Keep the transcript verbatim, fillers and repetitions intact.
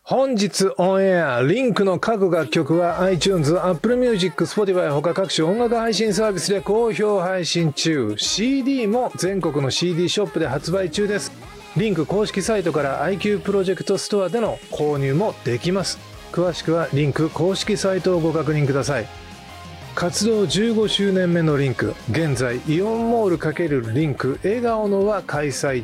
本日オンエア、リンクの各楽曲は iTunes、Apple Music、Spotify 他各種音楽配信サービスで好評配信中。シーディー も全国の シーディー ショップで発売中です。リンク公式サイトから アイキュー プロジェクトストアでの購入もできます。詳しくはリンク公式サイトをご確認ください。活動じゅうごしゅうねんめのリンク、現在イオンモール×リンク笑顔の輪開催